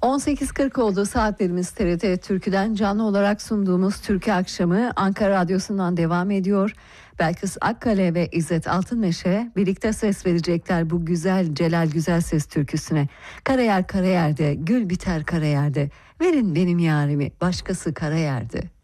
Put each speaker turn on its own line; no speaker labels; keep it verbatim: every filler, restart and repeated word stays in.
on sekiz kırk oldu saatlerimiz. T R T Türkü'den canlı olarak sunduğumuz Türkü Akşamı Ankara Radyosu'ndan devam ediyor. Belkıs Akkale ve İzzet Altınmeşe birlikte ses verecekler bu güzel Celal Güzelses türküsüne. Karayer karayerde, gül biter karayerde, verin benim yarimi başkası karayerde.